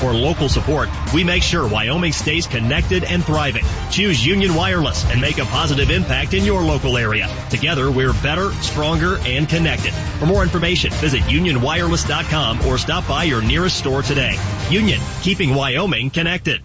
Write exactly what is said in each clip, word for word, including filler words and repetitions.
or local support, we make sure Wyoming stays connected and thriving. Choose Union Wireless and make a positive impact in your local area. Together, we're better, stronger, and connected. For more information, visit union wireless dot com or stop by your nearest store today. Union, keeping Wyoming connected.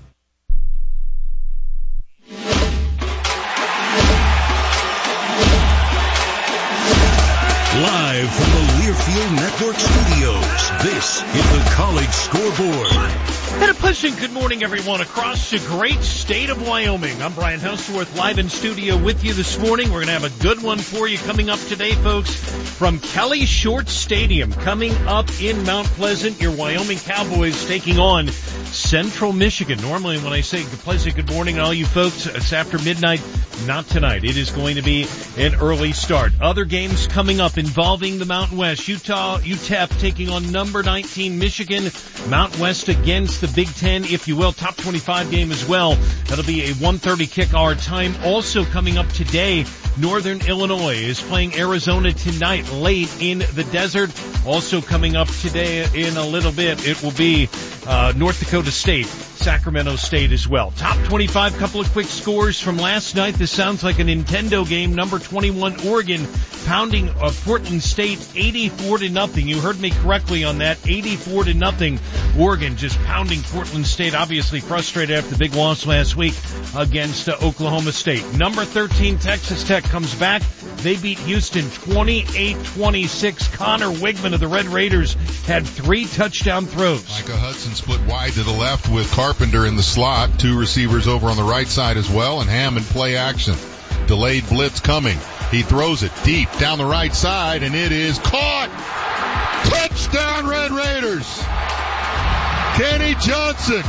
Live from the Learfield Network studios, this is the College Scoreboard. And a pleasant good morning, everyone, across the great state of Wyoming. I'm Brian Houseworth, live in studio with you this morning. We're going to have a good one for you coming up today, folks, from Kelly Short Stadium. Coming up in Mount Pleasant, your Wyoming Cowboys taking on Central Michigan. Normally when I say pleasant good morning to all you folks, it's after midnight. Not tonight. It is going to be an early start. Other games coming up involving the Mountain West. Utah, U T E P taking on number nineteen Michigan. Mountain West against the Big Ten, if you will. Top twenty-five game as well. That'll be a one thirty kick our time. Also coming up today, Northern Illinois is playing Arizona tonight late in the desert. Also coming up today in a little bit, it will be uh North Dakota State, Sacramento State as well. Top twenty-five, couple of quick scores from last night. This sounds like a Nintendo game. Number twenty-one Oregon pounding uh, Portland State eighty-four to nothing. You heard me correctly on that. eighty-four to nothing. Oregon just pounding Portland State. Obviously frustrated after the big loss last week against uh, Oklahoma State. Number thirteen Texas Tech comes back. They beat Houston twenty-eight twenty-six. Connor Wigman of the Red Raiders had three touchdown throws. Micah Hudson split wide to the left with Carpenter in the slot. Two receivers over on the right side as well, and Hammond play action. Delayed blitz coming. He throws it deep down the right side, and it is caught. Touchdown, Red Raiders. Kenny Johnson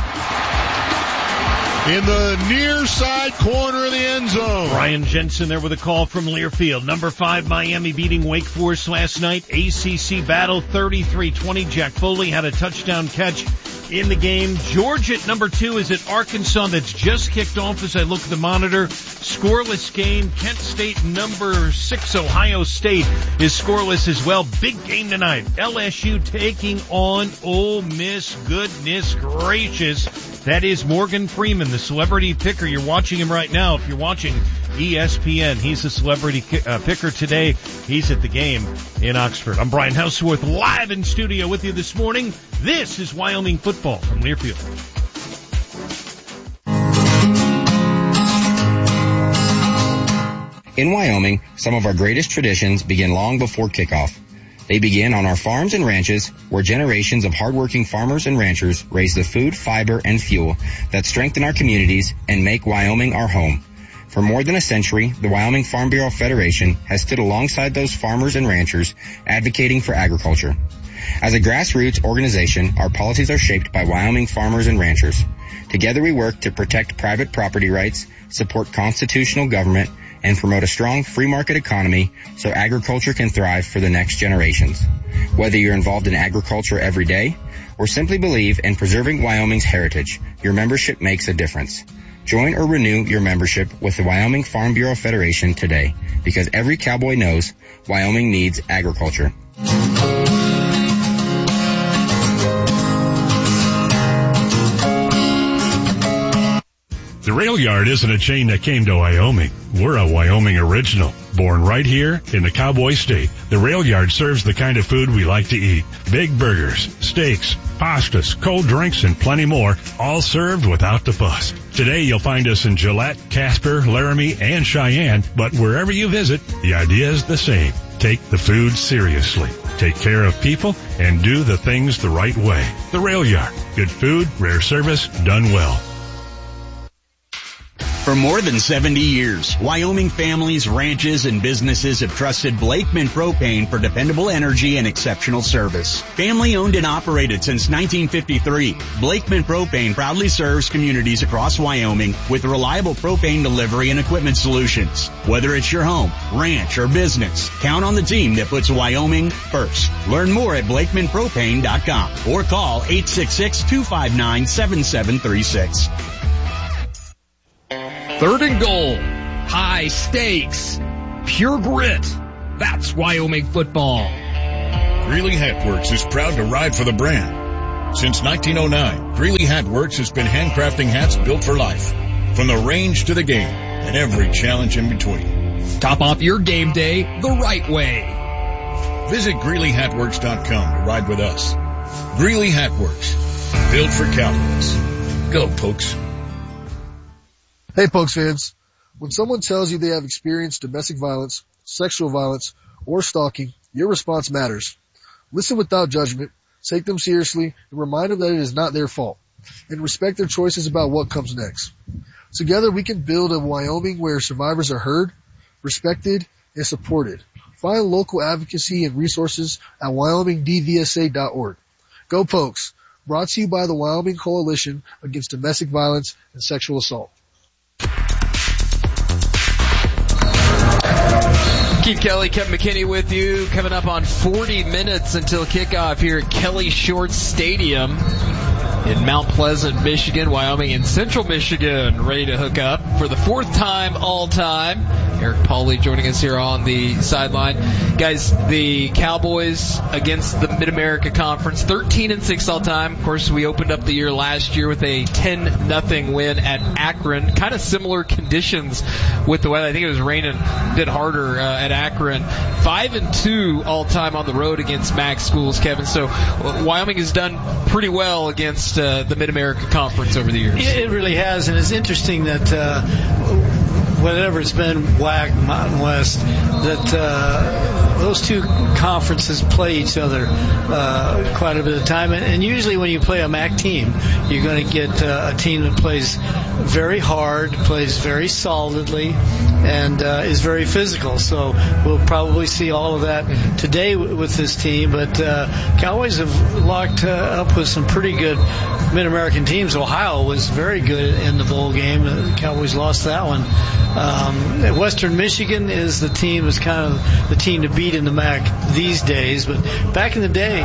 in the near side corner of the end zone. Brian Jensen there with a call from Learfield. Number five, Miami beating Wake Forest last night. A C C battle thirty-three twenty. Jack Foley had a touchdown catch in the game. Georgia at number two is at Arkansas. That's just kicked off as I look at the monitor. Scoreless game. Kent State number six, Ohio State, is scoreless as well. Big game tonight. L S U taking on Ole Miss. Goodness gracious. That is Morgan Freeman, the celebrity picker. You're watching him right now. If you're watching E S P N, he's the celebrity uh, picker today. He's at the game in Oxford. I'm Brian Houseworth, live in studio with you this morning. This is Wyoming football from Learfield. In Wyoming, some of our greatest traditions begin long before kickoff. They begin on our farms and ranches, where generations of hardworking farmers and ranchers raise the food, fiber, and fuel that strengthen our communities and make Wyoming our home. For more than a century, the Wyoming Farm Bureau Federation has stood alongside those farmers and ranchers, advocating for agriculture. As a grassroots organization, our policies are shaped by Wyoming farmers and ranchers. Together we work to protect private property rights, support constitutional government, and promote a strong free market economy so agriculture can thrive for the next generations. Whether you're involved in agriculture every day or simply believe in preserving Wyoming's heritage, your membership makes a difference. Join or renew your membership with the Wyoming Farm Bureau Federation today, because every cowboy knows Wyoming needs agriculture. The Rail Yard isn't a chain that came to Wyoming. We're a Wyoming original, born right here in the Cowboy State. The Rail Yard serves the kind of food we like to eat. Big burgers, steaks, pastas, cold drinks, and plenty more, all served without the fuss. Today you'll find us in Gillette, Casper, Laramie, and Cheyenne, but wherever you visit, the idea is the same. Take the food seriously. Take care of people and do the things the right way. The Rail Yard. Good food, rare service, done well. For more than seventy years, Wyoming families, ranches, and businesses have trusted Blakeman Propane for dependable energy and exceptional service. Family owned and operated since nineteen fifty-three, Blakeman Propane proudly serves communities across Wyoming with reliable propane delivery and equipment solutions. Whether it's your home, ranch, or business, count on the team that puts Wyoming first. Learn more at blakeman propane dot com or call eight six six, two five nine, seven seven three six. Third and goal. High stakes. Pure grit. That's Wyoming football. Greeley Hatworks is proud to ride for the brand. Since nineteen oh nine, Greeley Hat Works has been handcrafting hats built for life. From the range to the game, and every challenge in between. Top off your game day the right way. Visit Greeley Hat Works dot com to ride with us. Greeley Hat Works, built for cowboys. Go, Pokes. Hey, Pokes fans. When someone tells you they have experienced domestic violence, sexual violence, or stalking, your response matters. Listen without judgment, take them seriously, and remind them that it is not their fault, and respect their choices about what comes next. Together we can build a Wyoming where survivors are heard, respected, and supported. Find local advocacy and resources at wyoming d v s a dot org. Go Pokes! Brought to you by the Wyoming Coalition Against Domestic Violence and Sexual Assault. Keith Kelly, Kevin McKinney with you. Coming up on forty minutes until kickoff here at Kelly Short Stadium in Mount Pleasant, Michigan. Wyoming and Central Michigan ready to hook up for the fourth time all time. Eric Pauley joining us here on the sideline. Guys, the Cowboys against the Mid-America Conference, thirteen and six all time. Of course, we opened up the year last year with a ten nothing win at Akron. Kind of similar conditions with the weather. I think it was raining a bit harder uh, at Akron. five and two all time on the road against MAC schools, Kevin. So uh, Wyoming has done pretty well against uh, the Mid-America Conference over the years. It really has, and it's interesting that uh, whatever it's been, W A C, Mountain West, that uh, those two conferences play each other uh, quite a bit of time. And, and usually when you play a M A C team, you're going to get uh, a team that plays very hard, plays very solidly, and uh, is very physical. So we'll probably see all of that today w- with this team. But uh, Cowboys have locked uh, up with some pretty good Mid-American teams. Ohio was very good in the bowl game. The Cowboys lost that one. Um, Western Michigan is the team, is kind of the team to beat in the M A C these days. But back in the day,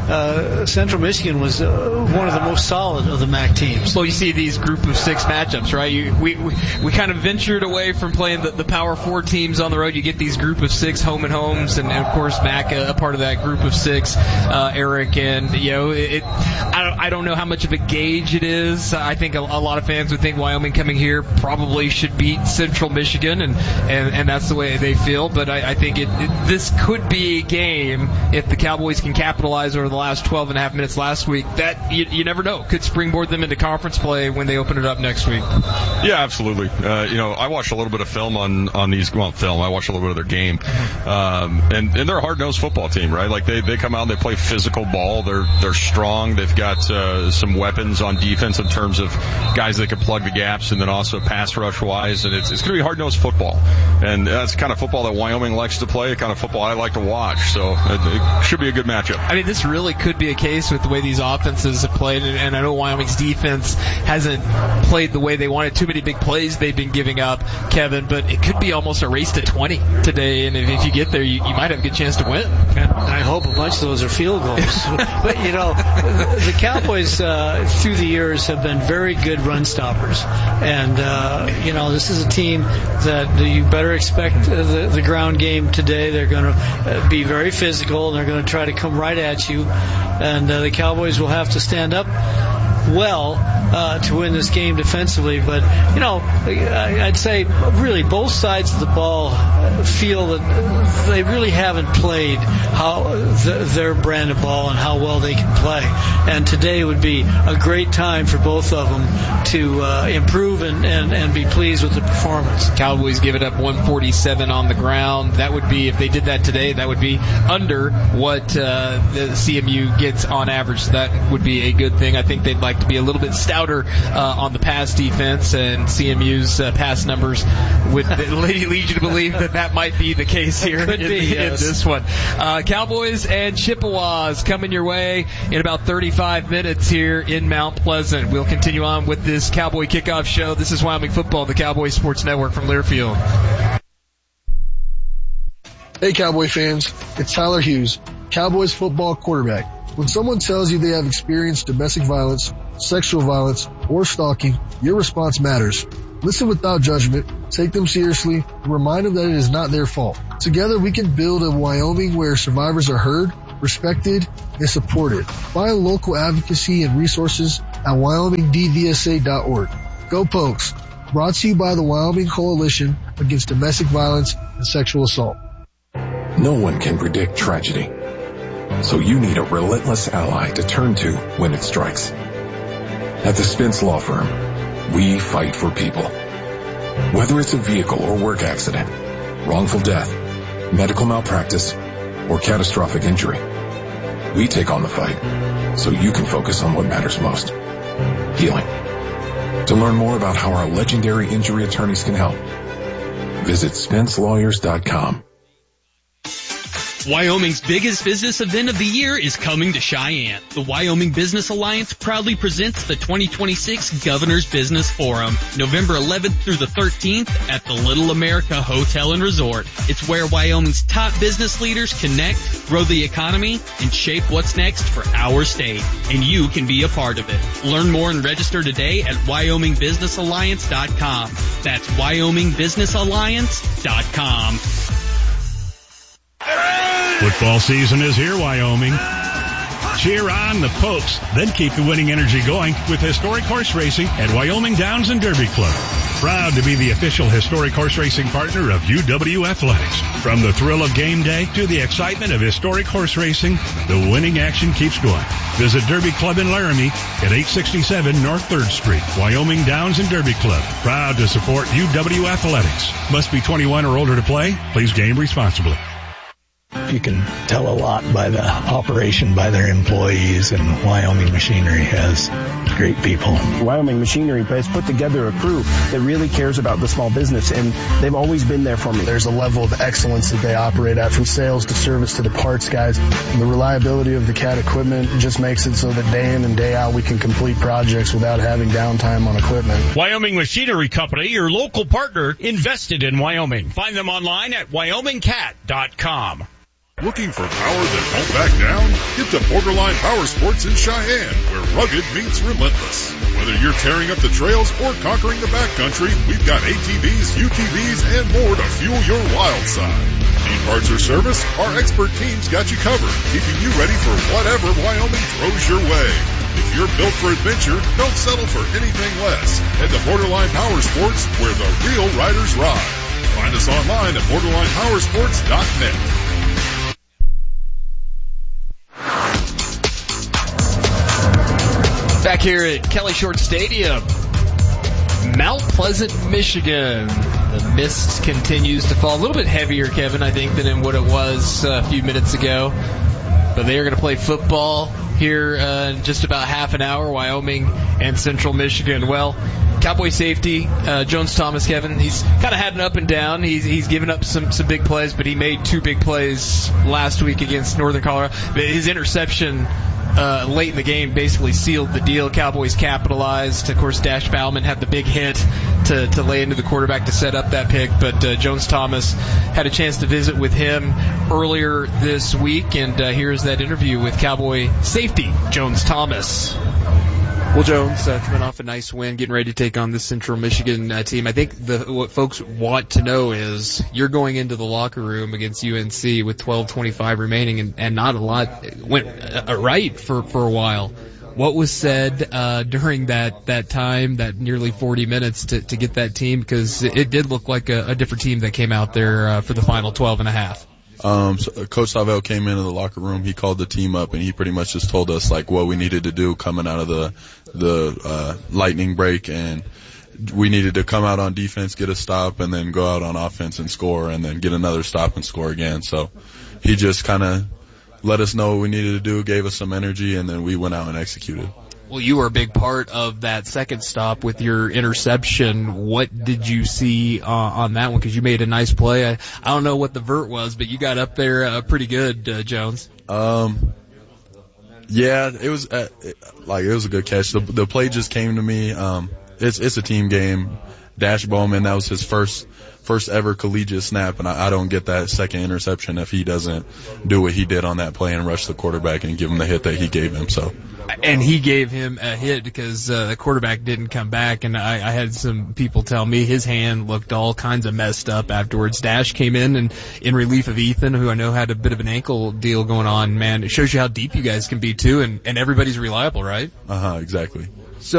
uh, Central Michigan was uh, one of the most solid of the M A C teams. Well, you see these group of six matchups, right? You, we, we we kind of ventured away from playing the, the Power Four teams on the road. You get these group of six home and homes, and, and of course M A C a, a part of that group of six. Uh, Eric, and you know, it, I don't I don't know how much of a gauge it is. I think a, a lot of fans would think Wyoming coming here probably should beat Central Michigan, and, and, and that's the way they feel. But I, I think it, it, this could be a game, if the Cowboys can capitalize over the last twelve and a half minutes last week, that you, you never know, could springboard them into conference play when they open it up next week. Yeah, absolutely. Uh, you know, I watched a little bit of film on, on these, well, film, I watched a little bit of their game. Um, and, and they're a hard-nosed football team, right? Like, they, they come out and they play physical ball. They're, they're strong. They've got, uh, some weapons on defense in terms of guys that can plug the gaps, and then also pass rush wise. And it's, it's going to be hard-nosed football. And that's the kind of football that Wyoming likes to play, the kind of football I like to watch. So it, it should be a good matchup. I mean, this really could be a case with the way these offenses have played, and, and I know Wyoming's defense hasn't played the way they wanted. Too many big plays they've been giving up, Kevin, but it could be almost a race to twenty today, and if, if you get there, you, you might have a good chance to win. And I hope a bunch of those are field goals. But, you know, the Cowboys uh, through the years have been very good run stoppers. And, uh, you know, this is a team that you better expect the, the ground game today. They're going to be very physical, and they're going to try to come right at you. And uh, the Cowboys will have to stand up well uh, to win this game defensively. But, you know, I'd say really both sides of the ball feel that they really haven't played how the, their brand of ball and how well they can play. And today would be a great time for both of them to uh, improve and, and, and be pleased with the performance. Cowboys give it up one forty-seven on the ground. That would be, if they did that today, that would be under what uh, the C M U gets on average. So that would be a good thing. I think they'd like to be a little bit stouter uh, on the pass defense, and C M U's uh, pass numbers would lead you to believe that that might be the case here in, be, the, yes. in this one. Uh, Cowboys and Chippewas coming your way in about thirty-five minutes here in Mount Pleasant. We'll continue on with this Cowboy Kickoff Show. This is Wyoming Football, the Cowboy Sports Network from Learfield. Hey Cowboy fans, it's Tyler Hughes, Cowboys football quarterback. When someone tells you they have experienced domestic violence, sexual violence, or stalking, your response matters. Listen without judgment, take them seriously, and remind them that it is not their fault. Together we can build a Wyoming where survivors are heard, respected, and supported. Find local advocacy and resources at wyoming d v s a dot org. Go Pokes! Brought to you by the Wyoming Coalition Against Domestic Violence and Sexual Assault. No one can predict tragedy, so you need a relentless ally to turn to when it strikes. At the Spence Law Firm, we fight for people. Whether it's a vehicle or work accident, wrongful death, medical malpractice, or catastrophic injury, we take on the fight so you can focus on what matters most: healing. To learn more about how our legendary injury attorneys can help, visit spence lawyers dot com. Wyoming's biggest business event of the year is coming to Cheyenne. The Wyoming Business Alliance proudly presents the twenty twenty-six Governor's Business Forum, November eleventh through the thirteenth at the Little America Hotel and Resort. It's where Wyoming's top business leaders connect, grow the economy, and shape what's next for our state. And you can be a part of it. Learn more and register today at wyoming business alliance dot com. That's wyoming business alliance dot com. Football season is here, Wyoming. Cheer on the Pokes, then keep the winning energy going with historic horse racing at Wyoming Downs and Derby Club. Proud to be the official historic horse racing partner of U W Athletics. From the thrill of game day to the excitement of historic horse racing, the winning action keeps going. Visit Derby Club in Laramie at eight sixty-seven North third Street. Wyoming Downs and Derby Club. Proud to support U W Athletics. Must be twenty-one or older to play. Please game responsibly. You can tell a lot by the operation, by their employees, and Wyoming Machinery has great people. Wyoming Machinery has put together a crew that really cares about the small business, and they've always been there for me. There's a level of excellence that they operate at, from sales to service to the parts guys. The reliability of the C A T equipment just makes it so that day in and day out we can complete projects without having downtime on equipment. Wyoming Machinery Company, your local partner, invested in Wyoming. Find them online at wyoming cat dot com. Looking for power that won't back down? Get to Borderline Power Sports in Cheyenne, where rugged meets relentless. Whether you're tearing up the trails or conquering the backcountry, we've got A T Vs, U T Vs, and more to fuel your wild side. Need parts or service? Our expert team's got you covered, keeping you ready for whatever Wyoming throws your way. If you're built for adventure, don't settle for anything less. Head to Borderline Power Sports, where the real riders ride. Find us online at borderline power sports dot net. Back here at Kelly Short Stadium, Mount Pleasant, Michigan. The mist continues to fall. A little bit heavier, Kevin, I think, than in what it was a few minutes ago. But they are going to play football here uh, in just about half an hour, Wyoming and Central Michigan. Well, Cowboy safety, uh, Jones Thomas, Kevin, he's kind of had an up and down. He's he's given up some, some big plays, but he made two big plays last week against Northern Colorado. His interception Uh, late in the game basically sealed the deal. Cowboys capitalized. Of course, Dash Bauman had the big hit to, to lay into the quarterback to set up that pick, but uh, Jones Thomas had a chance to visit with him earlier this week, and uh, here's that interview with Cowboy safety Jones Thomas. Well, Jones, uh, coming off a nice win, getting ready to take on this Central Michigan uh, team. I think the, what folks want to know is you're going into the locker room against U N C with twelve twenty-five remaining, and, and not a lot went uh, right for, for a while. What was said uh, during that, that time, that nearly forty minutes to, to get that team? Because it did look like a, a different team that came out there uh, for the final twelve and a half. Um, so Coach Savell came into the locker room. He called the team up, and he pretty much just told us like what we needed to do coming out of the the uh, lightning break, and we needed to come out on defense, get a stop, and then go out on offense and score, and then get another stop and score again. So he just kind of let us know what we needed to do, gave us some energy, and then we went out and executed. Well, you were a big part of that second stop with your interception. What did you see uh, on that one? Because you made a nice play. I, I don't know what the vert was, but you got up there uh, pretty good, uh, Jones. Um, yeah, it was uh, it, like it was a good catch. The, the play just came to me. Um, it's it's a team game, Dash Bowman, that was his first first ever collegiate snap, and I, I don't get that second interception if he doesn't do what he did on that play and rush the quarterback and give him the hit that he gave him. So. And he gave him a hit because uh, the quarterback didn't come back, and I, I had some people tell me his hand looked all kinds of messed up afterwards. Dash came in and in relief of Ethan, who I know had a bit of an ankle deal going on. Man, it shows you how deep you guys can be too, and, and everybody's reliable, right? Uh-huh, exactly.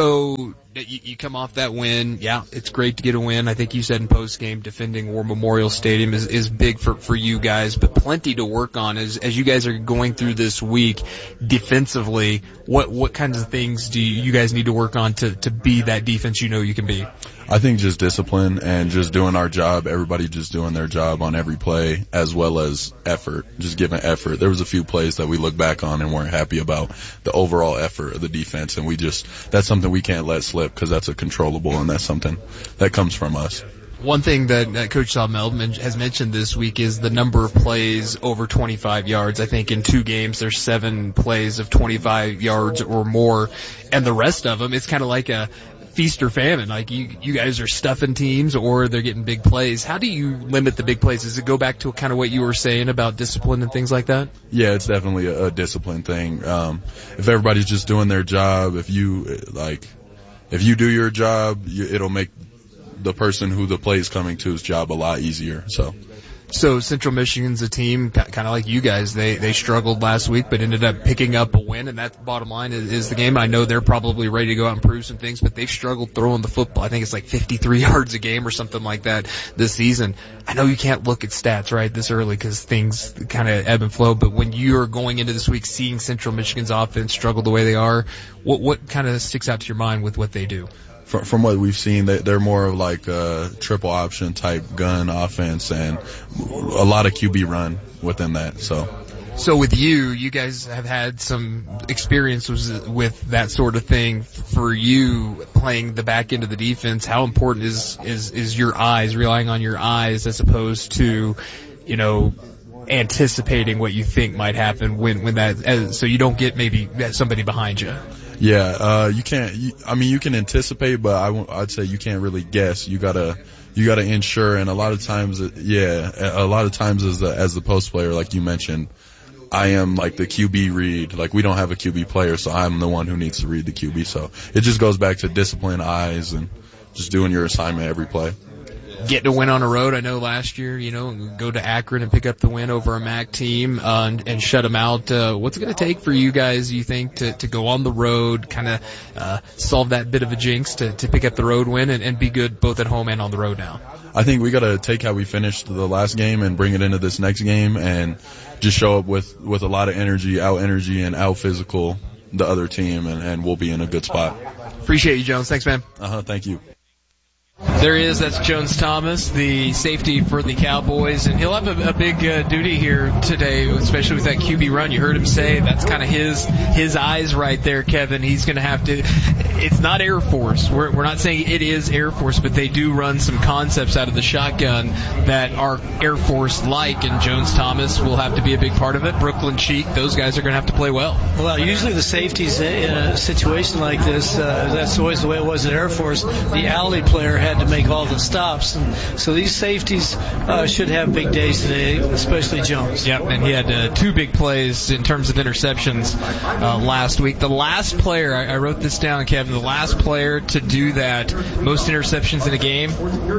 So you, you come off that win. Yeah, it's great to get a win. I think you said in post-game defending War Memorial Stadium is, is big for, for you guys, but plenty to work on as, as you guys are going through this week defensively. What, what kinds of things do you, you guys need to work on to, to be that defense you know you can be? I think just discipline and just doing our job, everybody just doing their job on every play, as well as effort, just giving effort. There was a few plays that we look back on and weren't happy about the overall effort of the defense, and we just, that's something we can't let slip because that's a controllable, and that's something that comes from us. One thing that, that Coach Saul Meldman has mentioned this week is the number of plays over twenty-five yards. I think in two games there's seven plays of twenty-five yards or more, and the rest of them, it's kind of like a feast or famine. Like you, you guys are stuffing teams or they're getting big plays. How do you limit the big plays? Does it go back to kind of what you were saying about discipline and things like that? Yeah, it's definitely a, a discipline thing. Um, if everybody's just doing their job, if you like, if you do your job, you, it'll make the person who the play is coming to's job a lot easier. So. So Central Michigan's a team kind of like you guys. They they struggled last week, but ended up picking up a win, and that bottom line is, is the game. I know they're probably ready to go out and prove some things, but they've struggled throwing the football. I think it's like fifty-three yards a game or something like that this season. I know you can't look at stats right this early because things kind of ebb and flow, but when you're going into this week seeing Central Michigan's offense struggle the way they are, what what kind of sticks out to your mind with what they do? From, from what we've seen, they, they're more of like a triple option type gun offense and a lot of Q B run within that. So, so with you, you guys have had some experience with, with that sort of thing. For you, playing the back end of the defense, how important is is is your eyes, relying on your eyes as opposed to, you know, anticipating what you think might happen when when that, as, so you don't get maybe somebody behind you? Yeah, uh, you can't, you, I mean, you can anticipate, but I, I'd say you can't really guess. You gotta, you gotta ensure, and a lot of times, yeah, a lot of times as the, as the post player, like you mentioned, I am like the Q B read. Like we don't have a Q B player, so I'm the one who needs to read the Q B. So it just goes back to discipline, eyes, and just doing your assignment every play. Getting a win on the road. I know last year, you know, go to Akron and pick up the win over a M A C team uh, and, and shut them out. Uh, what's it going to take for you guys, you think, to, to go on the road, kind of uh, solve that bit of a jinx to, to pick up the road win and, and be good both at home and on the road now? I think we got to take how we finished the last game and bring it into this next game and just show up with, with a lot of energy, out energy, and out physical the other team, and, and we'll be in a good spot. Appreciate you, Jones. Thanks, man. Uh-huh. Thank you. There he is. That's Jones Thomas, the safety for the Cowboys, and he'll have a, a big uh, duty here today, especially with that Q B run. You heard him say that's kind of his his eyes right there, Kevin. He's going to have to. It's not Air Force. We're we're not saying it is Air Force, but they do run some concepts out of the shotgun that are Air Force like, and Jones Thomas will have to be a big part of it. Brooklyn Cheek, those guys are going to have to play well. Well, usually the safeties in a situation like this, uh, that's always the way it was at Air Force. The alley player had to make all the stops, and so these safeties uh, should have big days today, especially Jones. Yep, and he had uh, two big plays in terms of interceptions uh, last week. The last player, I, I wrote this down, Kevin, the last player to do that, most interceptions in a game,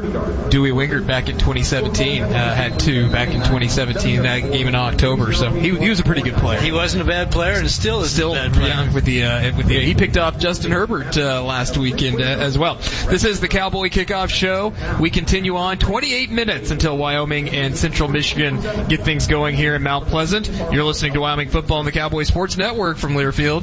Dewey Wingert back in twenty seventeen, uh, had two back in twenty seventeen, that game in October, so he, he was a pretty good player. He wasn't a bad player, and still is still a bad player. Yeah, with the, uh, with the, he picked off Justin Herbert uh, last weekend uh, as well. This is the Cowboy Kickoff Show. We continue on twenty-eight minutes until Wyoming and Central Michigan get things going here in Mount Pleasant. You're listening to Wyoming Football on the Cowboy Sports Network from Learfield.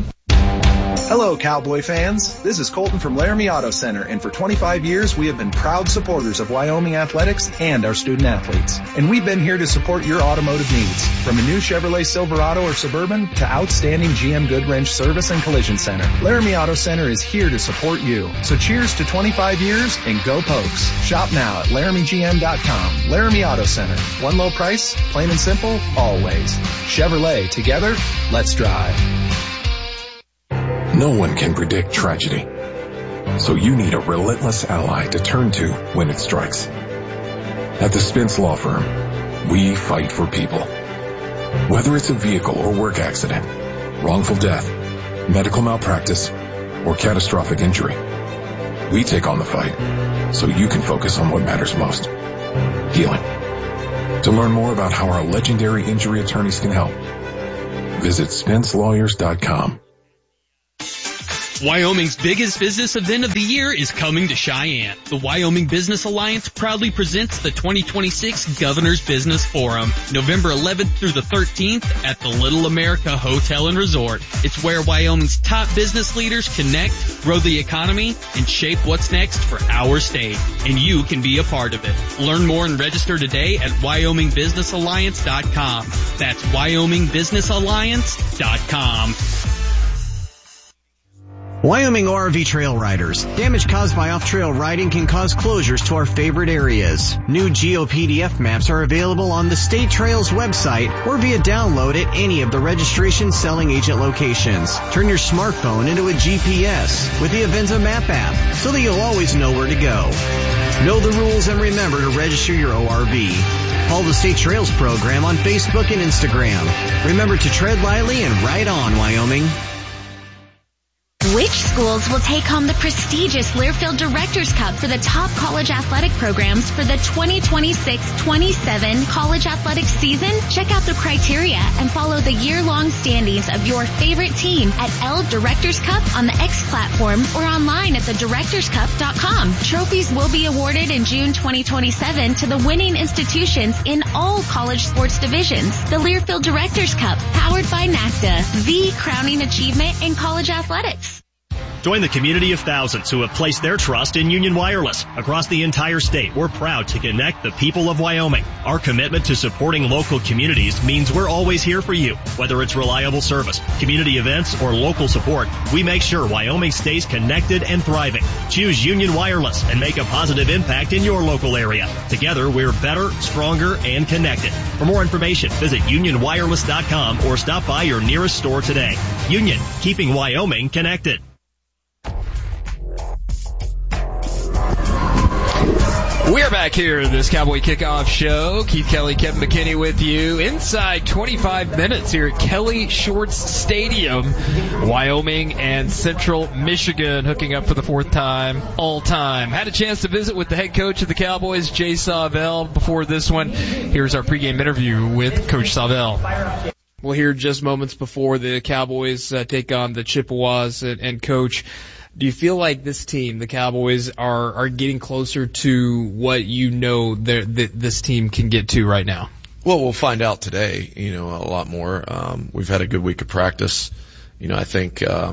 Hello, Cowboy fans. This is Colton from Laramie Auto Center, and for twenty-five years, we have been proud supporters of Wyoming athletics and our student athletes. And we've been here to support your automotive needs, from a new Chevrolet Silverado or Suburban to outstanding G M Goodwrench Service and Collision Center. Laramie Auto Center is here to support you. So cheers to twenty-five years and go Pokes. Shop now at laramie g m dot com. Laramie Auto Center. One low price, plain and simple, always. Chevrolet, together, let's drive. No one can predict tragedy. So you need a relentless ally to turn to when it strikes. At the Spence Law Firm, we fight for people. Whether it's a vehicle or work accident, wrongful death, medical malpractice, or catastrophic injury, we take on the fight so you can focus on what matters most: healing. To learn more about how our legendary injury attorneys can help, visit spence lawyers dot com. Wyoming's biggest business event of the year is coming to Cheyenne. The Wyoming Business Alliance proudly presents the twenty twenty-six Governor's Business Forum, November eleventh through the thirteenth at the Little America Hotel and Resort. It's where Wyoming's top business leaders connect, grow the economy, and shape what's next for our state. And you can be a part of it. Learn more and register today at wyoming business alliance dot com. That's wyoming business alliance dot com. Wyoming O R V trail riders. Damage caused by off-trail riding can cause closures to our favorite areas. New Geo P D F maps are available on the State Trails website or via download at any of the registration selling agent locations. Turn your smartphone into a G P S with the Avenza Map app so that you'll always know where to go. Know the rules and remember to register your O R V. Follow the State Trails program on Facebook and Instagram. Remember to tread lightly and ride on, Wyoming. Which schools will take home the prestigious Learfield Directors Cup for the top college athletic programs for the twenty twenty-six twenty-seven college athletics season? Check out the criteria and follow the year-long standings of your favorite team at L Directors Cup on the X platform or online at the directors cup dot com. Trophies will be awarded in June twenty twenty-seven to the winning institutions in all college sports divisions. The Learfield Directors Cup, powered by NACDA, the crowning achievement in college athletics. Join the community of thousands who have placed their trust in Union Wireless. Across the entire state, we're proud to connect the people of Wyoming. Our commitment to supporting local communities means we're always here for you. Whether it's reliable service, community events, or local support, we make sure Wyoming stays connected and thriving. Choose Union Wireless and make a positive impact in your local area. Together, we're better, stronger, and connected. For more information, visit union wireless dot com or stop by your nearest store today. Union, keeping Wyoming connected. We're back here in this Cowboy Kickoff Show. Keith Kelly, Kevin McKinney with you inside twenty-five minutes here at Kelly Shorts Stadium. Wyoming and Central Michigan hooking up for the fourth time all time. Had a chance to visit with the head coach of the Cowboys, Jay Sawvel, before this one. Here's our pregame interview with Coach Sawvel. Well, here just moments before the Cowboys uh, take on the Chippewas, and, and Coach, do you feel like this team, the Cowboys, are, are getting closer to what you know that this team can get to right now? Well, we'll find out today, you know, a lot more. Um, we've had a good week of practice. You know, I think, uh,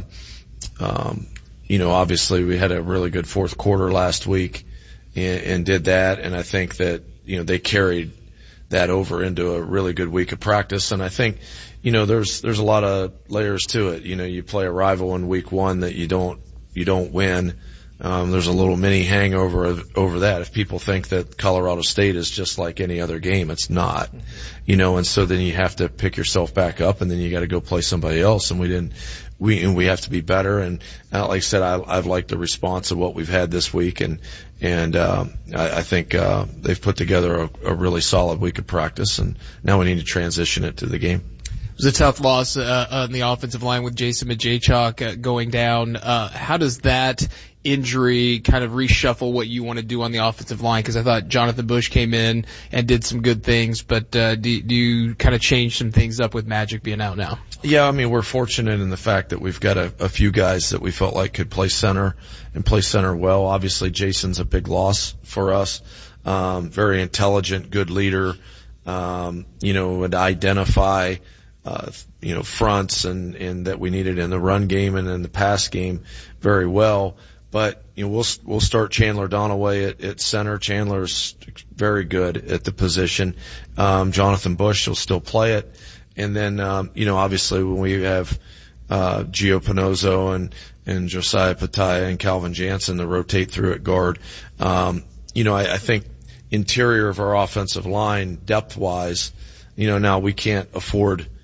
um, you know, obviously we had a really good fourth quarter last week and, and did that. And I think that, you know, they carried that over into a really good week of practice. And I think, you know, there's, there's a lot of layers to it. You know, you play a rival in week one that you don't, you don't win. Um, there's a little mini hangover of, over that. If people think that Colorado State is just like any other game, it's not, you know, and so then you have to pick yourself back up and then you got to go play somebody else. And we didn't, we, and we have to be better. And uh, like I said, I, I've liked the response of what we've had this week. And, and, um, I, I think, uh, they've put together a, a really solid week of practice, and now we need to transition it to the game. It was a tough loss uh, on the offensive line with Jason Majaychuk uh, going down. Uh, how does that injury kind of reshuffle what you want to do on the offensive line? Because I thought Jonathan Bush came in and did some good things, but uh, do, do you kind of change some things up with Magic being out now? Yeah, I mean, we're fortunate in the fact that we've got a, a few guys that we felt like could play center and play center well. Obviously, Jason's a big loss for us. Um, very intelligent, good leader. Um, you know, would identify Uh, you know, fronts and, and that we needed in the run game and in the pass game very well. But, you know, we'll, we'll start Chandler Donaway at, at center. Chandler's very good at the position. Um, Jonathan Bush will still play it. And then, um, you know, obviously when we have, uh, Gio Pinozzo and, and Josiah Pataya and Calvin Jansen to rotate through at guard, um, you know, I, I think interior of our offensive line, depth wise, you know, now we can't afford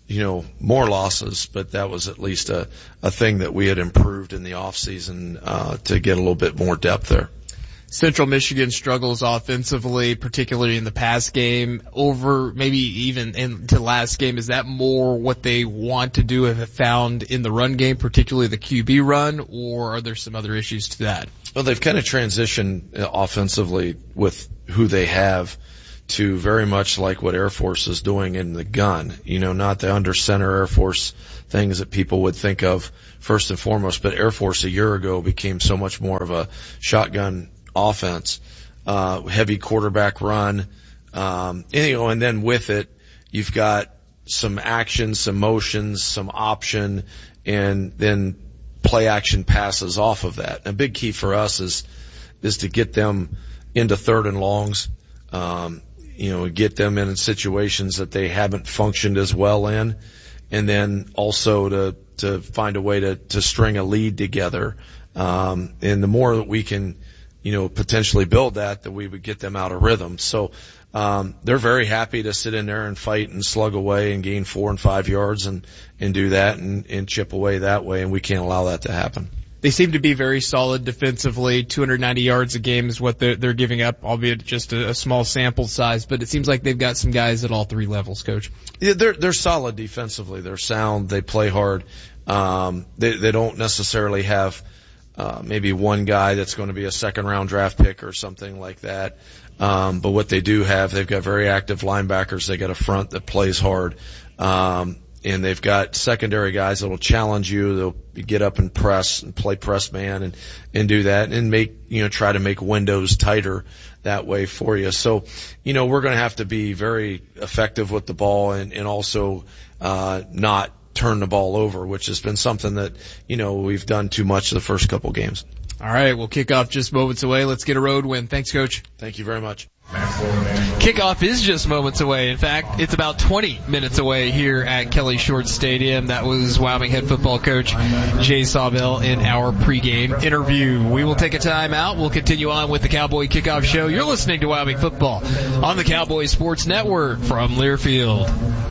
you know, more losses, but that was at least a, a thing that we had improved in the off season, uh, to get a little bit more depth there. Central Michigan struggles offensively, particularly in the pass game. Over maybe even into last game, is that more what they want to do, have found in the run game, particularly the Q B run, or are there some other issues to that? Well, they've kind of transitioned offensively with who they have to very much like what Air Force is doing in the gun. You know, not the under center Air Force things that people would think of first and foremost, but Air Force a year ago became so much more of a shotgun offense, uh, heavy quarterback run, um, and, you know, and then with it, you've got some action, some motions, some option, and then play action passes off of that. A big key for us is, is to get them into third and longs, um, you know, get them in situations that they haven't functioned as well in, and then also to, to find a way to, to string a lead together. Um, and the more that we can, you know, potentially build that, that we would get them out of rhythm. So, um, they're very happy to sit in there and fight and slug away and gain four and five yards and, and do that and, and chip away that way. And we can't allow that to happen. They seem to be very solid defensively. two hundred ninety yards a game is what they're, they're giving up, albeit just a, a small sample size, but it seems like they've got some guys at all three levels, Coach. Yeah, they're, they're solid defensively. They're sound. They play hard. Um, they, they don't necessarily have, Uh, maybe one guy that's going to be a second round draft pick or something like that. Um, but what they do have, they've got very active linebackers. They got a front that plays hard. Um, and they've got secondary guys that will challenge you. They'll get up and press and play press man and, and do that and make, you know, try to make windows tighter that way for you. So, you know, we're going to have to be very effective with the ball and, and also, uh, not turn the ball over, which has been something that, you know, we've done too much the first couple games. All right, we'll kick off just moments away. Let's get a road win. Thanks, Coach. Thank you very much. Kickoff is just moments away. In fact, it's about twenty minutes away here at Kelly Short Stadium. That was Wyoming head football coach Jay Sawbill in our pregame interview. We will take a time out. We'll continue on with the Cowboy Kickoff Show. You're listening to Wyoming football on the Cowboy Sports Network from Learfield.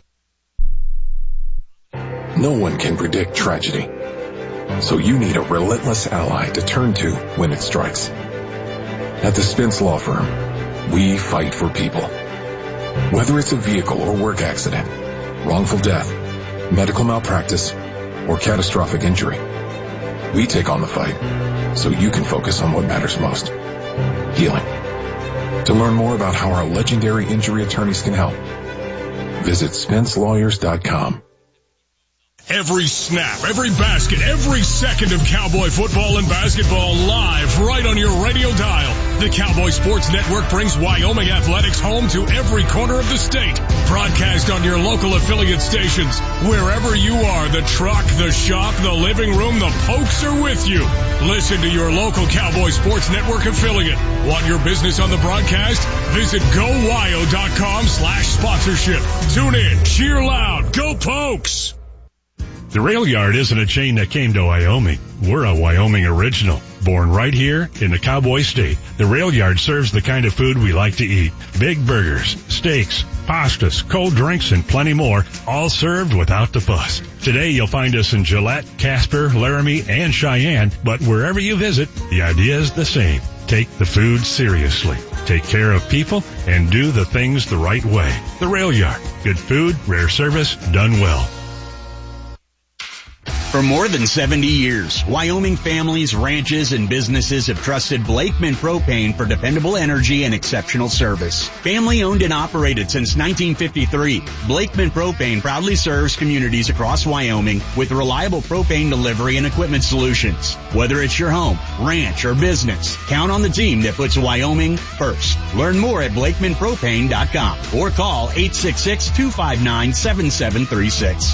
No one can predict tragedy, so you need a relentless ally to turn to when it strikes. At the Spence Law Firm, we fight for people. Whether it's a vehicle or work accident, wrongful death, medical malpractice, or catastrophic injury, we take on the fight so you can focus on what matters most: healing. To learn more about how our legendary injury attorneys can help, visit spence lawyers dot com. Every snap, every basket, every second of Cowboy football and basketball live right on your radio dial. The Cowboy Sports Network brings Wyoming athletics home to every corner of the state. Broadcast on your local affiliate stations. Wherever you are, the truck, the shop, the living room, the Pokes are with you. Listen to your local Cowboy Sports Network affiliate. Want your business on the broadcast? Visit go wyo dot com slash sponsorship. Tune in, cheer loud, go Pokes! The Rail Yard isn't a chain that came to Wyoming. We're a Wyoming original, born right here in the Cowboy State. The Rail Yard serves the kind of food we like to eat. Big burgers, steaks, pastas, cold drinks, and plenty more, all served without the fuss. Today you'll find us in Gillette, Casper, Laramie, and Cheyenne, but wherever you visit, the idea is the same. Take the food seriously. Take care of people and do the things the right way. The Rail Yard. Good food, rare service, done well. For more than seventy years, Wyoming families, ranches, and businesses have trusted Blakeman Propane for dependable energy and exceptional service. Family owned and operated since nineteen fifty-three, Blakeman Propane proudly serves communities across Wyoming with reliable propane delivery and equipment solutions. Whether it's your home, ranch, or business, count on the team that puts Wyoming first. Learn more at blakeman propane dot com or call eight six six, two five nine, seven seven three six.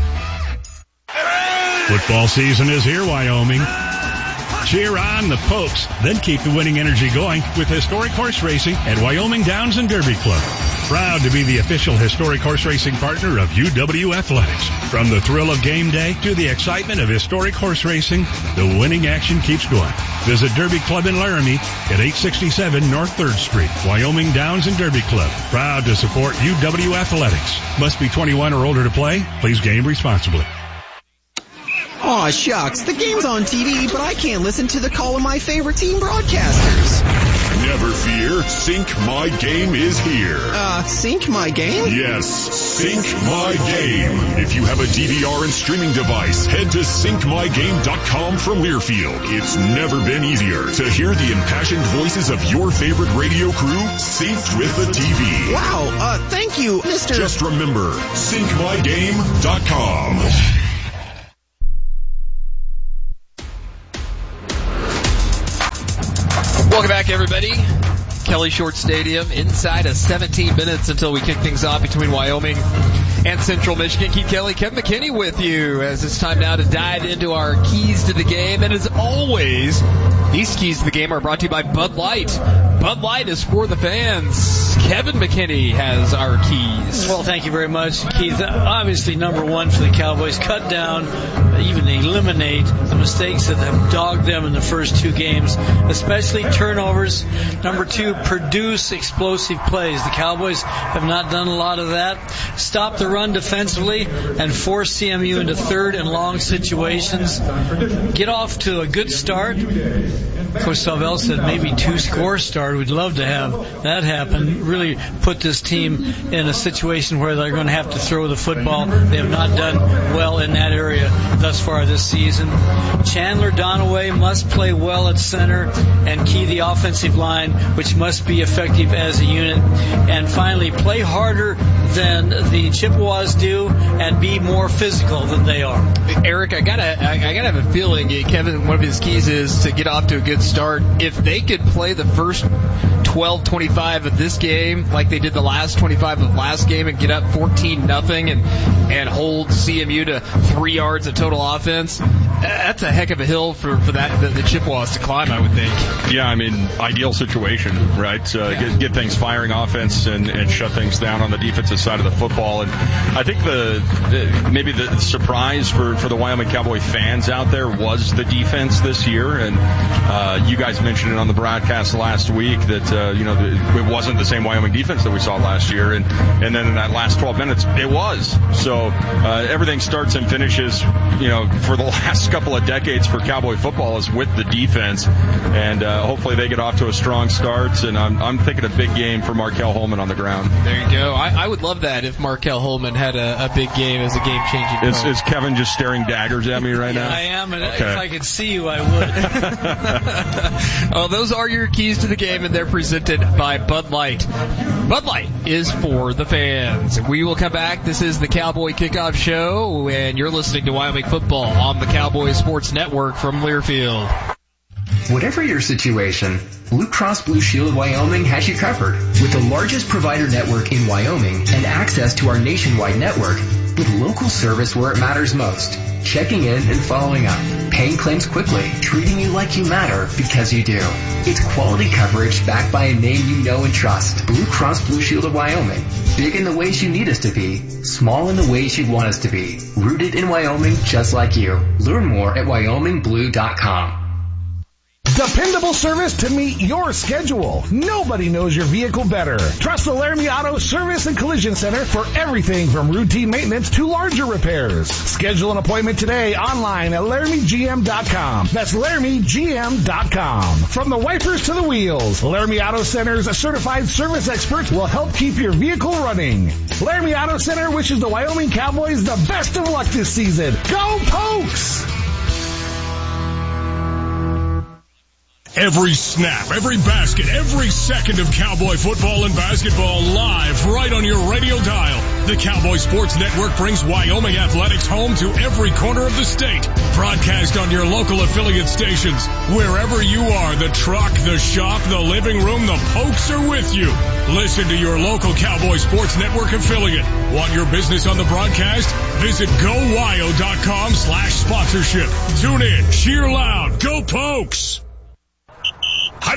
Football season is here, Wyoming. Cheer on the Pokes, then keep the winning energy going with historic horse racing at Wyoming Downs and Derby Club. Proud to be the official historic horse racing partner of U W Athletics. From the thrill of game day to the excitement of historic horse racing, the winning action keeps going. Visit Derby Club in Laramie at eight sixty-seven North third Street. Wyoming Downs and Derby Club. Proud to support U W Athletics. Must be twenty-one or older to play. Please game responsibly. Aw, shucks. The game's on T V, but I can't listen to the call of my favorite team broadcasters. Never fear. Sync My Game is here. Uh, Sync My Game? Yes, Sync My Game. If you have a D V R and streaming device, head to sync my game dot com from Learfield. It's never been easier to hear the impassioned voices of your favorite radio crew synced with the T V. Wow, uh, thank you, Mister Just remember, sync my game dot com. Welcome back, everybody. Kelly Short Stadium, inside of seventeen minutes until we kick things off between Wyoming and Central Michigan. Keith Kelly, Kevin McKinney with you as it's time now to dive into our keys to the game. And as always, these keys to the game are brought to you by Bud Light. Bud Light is for the fans. Kevin McKinney has our keys. Well, thank you very much, Keith. Obviously, number one for the Cowboys, cut down, even eliminate the mistakes that have dogged them in the first two games, especially turnovers. Number two, produce explosive plays. The Cowboys have not done a lot of that. Stop the run defensively and force C M U into third and long situations. Get off to a good start. Coach Savell said maybe two-score start. We'd love to have that happen. Really put this team in a situation where they're going to have to throw the football. They have not done well in that area thus far this season. Chandler Donaway must play well at center and key the offensive line, which must be effective as a unit. And finally, play harder than the Chippewas do and be more physical than they are. Eric, I gotta, I, I gotta have a feeling, Kevin, one of his keys is to get off to a good start. If they could play the first twelve twenty-five of this game like they did the last twenty-five of last game and get up fourteen nothing and and hold C M U to three yards of total offense, that's a heck of a hill for for that the, the Chippewas to climb, I would think. Yeah, I mean, ideal situation, right? Uh, yeah. get, get things firing offense and, and shut things down on the defensive side of the football. And I think the, the maybe the surprise for for the Wyoming Cowboy fans out there was the defense this year. And uh, you guys mentioned it on the broadcast last week that uh, you know the, it wasn't the same Wyoming defense that we saw last year, and and then in that last twelve minutes it was. So uh, everything starts and finishes, you know, for the last couple of decades for Cowboy football is with the defense, and uh, hopefully they get off to a strong start. And I'm I'm thinking a big game for Markel Holman on the ground. There you go. I, I would love that if Markel Holman had a, a big game as a game changing. Is, is Kevin just staring daggers at me right yeah, now? I am, and okay. if I could see you, I would. Oh, those are your keys to the game, and they're presented by Bud Light. Bud Light is for the fans. We will come back. This is the Cowboy Kickoff Show, and you're listening to Wyoming Football on the Cowboy Sports Network from Learfield. Whatever your situation, Blue Cross Blue Shield of Wyoming has you covered. With the largest provider network in Wyoming and access to our nationwide network, with local service where it matters most. Checking in and following up. Paying claims quickly. Treating you like you matter because you do. It's quality coverage backed by a name you know and trust. Blue Cross Blue Shield of Wyoming. Big in the ways you need us to be. Small in the ways you want us to be. Rooted in Wyoming just like you. Learn more at wyoming blue dot com. Dependable service to meet your schedule. Nobody knows your vehicle better. Trust the Laramie Auto Service and Collision Center for everything from routine maintenance to larger repairs. Schedule an appointment today online at laramie g m dot com. That's laramie g m dot com. From the wipers to the wheels, Laramie Auto Center's certified service experts will help keep your vehicle running. Laramie Auto Center wishes the Wyoming Cowboys the best of luck this season. Go Pokes! Every snap, every basket, every second of Cowboy football and basketball live right on your radio dial. The Cowboy Sports Network brings Wyoming athletics home to every corner of the state. Broadcast on your local affiliate stations. Wherever you are, the truck, the shop, the living room, the Pokes are with you. Listen to your local Cowboy Sports Network affiliate. Want your business on the broadcast? Visit go wyo dot com slash sponsorship. Tune in, cheer loud, go Pokes! Huddle up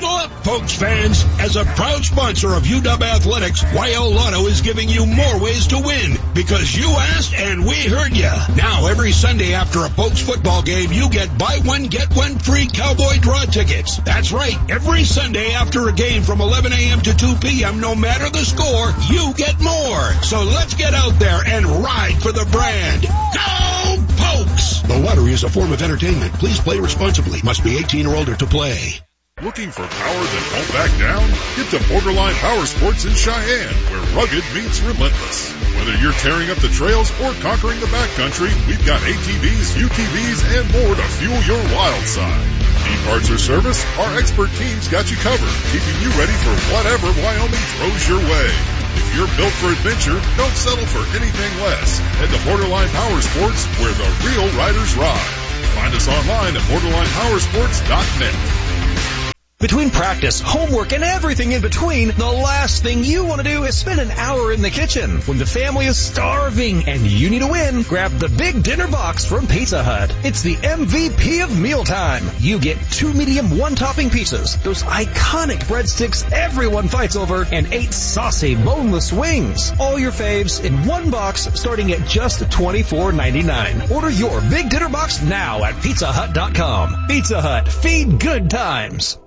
Pokes fans, as a proud sponsor of U W Athletics, Y L Lotto is giving you more ways to win because you asked and we heard you. Now, every Sunday after a Pokes football game, you get buy one, get one free Cowboy Draw tickets. That's right. Every Sunday after a game from eleven a.m. to two p.m., no matter the score, you get more. So let's get out there and ride for the brand. Go Pokes! The lottery is a form of entertainment. Please play responsibly. Must be eighteen or older to play. Looking for power that won't back down? Get to Borderline Power Sports in Cheyenne, where rugged meets relentless. Whether you're tearing up the trails or conquering the backcountry, we've got A T Vs, U T Vs, and more to fuel your wild side. Need parts or service? Our expert team's got you covered, keeping you ready for whatever Wyoming throws your way. If you're built for adventure, don't settle for anything less. Head to Borderline Power Sports, where the real riders ride. Find us online at borderline power sports dot net. Between practice, homework, and everything in between, the last thing you want to do is spend an hour in the kitchen. When the family is starving and you need a win, grab the big dinner box from Pizza Hut. It's the M V P of mealtime. You get two medium one-topping pizzas, those iconic breadsticks everyone fights over, and eight saucy boneless wings. All your faves in one box starting at just twenty-four ninety-nine. Order your big dinner box now at pizza hut dot com. Pizza Hut. Feed good times.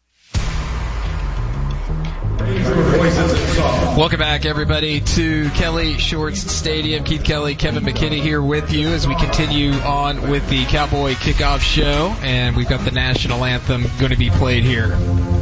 Welcome back, everybody, to Kelly Shorts Stadium. Keith Kelly, Kevin McKinney here with you as we continue on with the Cowboy Kickoff Show, and we've got the national anthem going to be played here.